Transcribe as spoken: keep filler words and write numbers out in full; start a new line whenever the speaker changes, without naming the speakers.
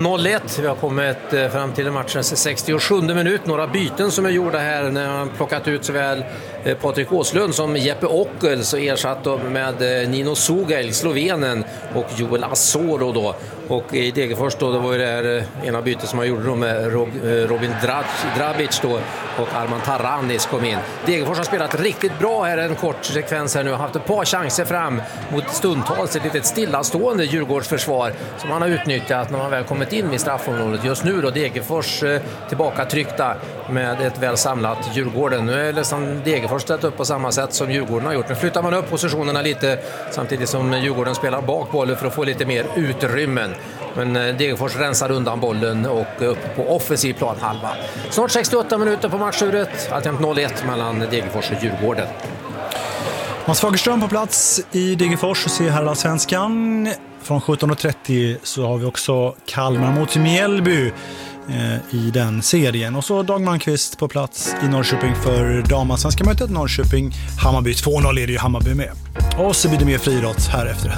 noll ett. Vi har kommit fram till matchens sextiosjunde minut. Några byten som är gjorda här när man plockat ut såväl Patrik Åslund som Jeppe Ockel, så ersatt med Nino Sugel, Slovenen, och Joel Asoro då. Och i Degerfors då, det var ju det här ena bytet som man gjorde då med Robin Drabic då, och Arman Taranis kom in. Degerfors har spelat riktigt bra här, en kort sekvens här nu, har haft ett par chanser fram mot stundtals ett litet stillastående Djurgårdsförsvar som man har utnyttjat när man väl kommit in i straffområdet. Just nu då Degerfors eh, tillbaka tryckta med ett väl samlat Djurgården. Nu är nästan Degerfors ställt upp på samma sätt som Djurgården har gjort. Nu flyttar man upp positionerna lite samtidigt som Djurgården spelar bak bollen för att få lite mer utrymmen. Men Degerfors rensar undan bollen och upp på offensiv plan halva. Snart sextioåtta minuter på matchuret. Alltjämt noll ett mellan Degerfors och Djurgården.
Mats Fagerström på plats i Degerfors och ser herrallsvenskan. Från sjutton och trettio så har vi också Kalmar mot Mjällby eh, i den serien. Och så Dag Malmqvist på plats i Norrköping för damallsvenska mötet. Norrköping, Hammarby två noll är det ju Hammarby med. Och så blir det mer friidrott här efter det här.